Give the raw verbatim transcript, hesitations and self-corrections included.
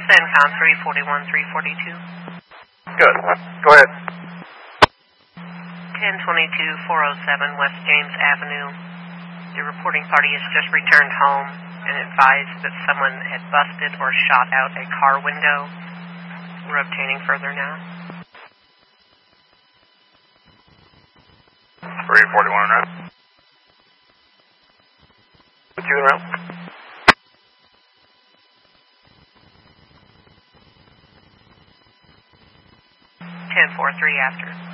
CENTCOM three forty-one, three forty-two. Good. Go ahead. ten twenty-two, four oh seven West James Avenue. The reporting party has just returned home and advised that someone had busted or shot out a car window. We're obtaining further now. three forty-one, right? Put you around. ten four three after.